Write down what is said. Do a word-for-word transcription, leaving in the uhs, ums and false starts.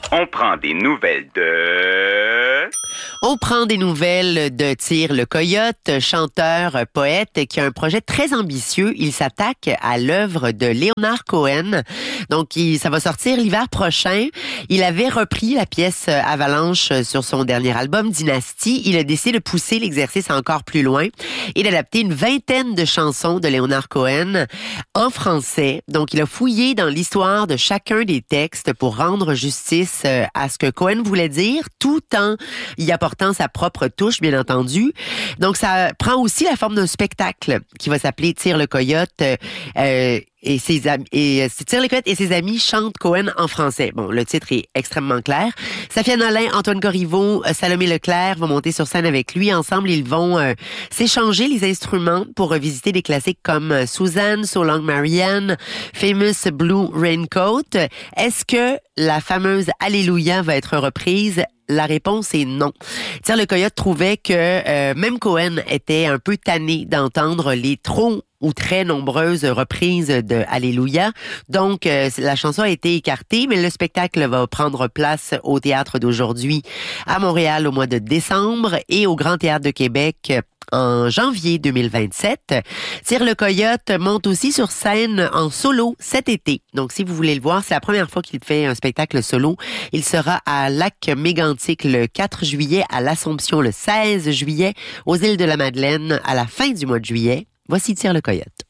On prend des nouvelles de... On prend des nouvelles de Tire le Coyote, chanteur, poète, qui a un projet très ambitieux. Il s'attaque à l'œuvre de Leonard Cohen. Donc, il, ça va sortir l'hiver prochain. Il avait repris la pièce Avalanche sur son dernier album, Dynasty. Il a décidé de pousser l'exercice encore plus loin et d'adapter une vingtaine de chansons de Leonard Cohen en français. Donc, il a fouillé dans l'histoire de chacun des textes pour rendre justice à ce que Cohen voulait dire, tout en y apportant sa propre touche, bien entendu. Donc, ça prend aussi la forme d'un spectacle qui va s'appeler Tire le Coyote. Euh, et ses amis et Tire le Coyote et ses amis chantent Cohen en français. Bon, le titre est extrêmement clair. Safia Nolin, Antoine Corriveau, Salomé Leclerc vont monter sur scène avec lui. Ensemble, ils vont euh, s'échanger les instruments pour revisiter des classiques comme Suzanne, So Long Marianne, Famous Blue Raincoat. Est-ce que la fameuse Alléluia va être reprise? La réponse est non. Tire le Coyote trouvait que euh, même Cohen était un peu tanné d'entendre les trop ou très nombreuses reprises de Alléluia. Donc, euh, la chanson a été écartée, mais le spectacle va prendre place au Théâtre d'aujourd'hui à Montréal au mois de décembre et au Grand Théâtre de Québec en janvier deux mille vingt-sept. Tire le Coyote monte aussi sur scène en solo cet été. Donc, si vous voulez le voir, c'est la première fois qu'il fait un spectacle solo. Il sera à Lac-Mégantic le quatre juillet, à l'Assomption le seize juillet, aux Îles de la Madeleine à la fin du mois de juillet. Voici Tire le Coyote.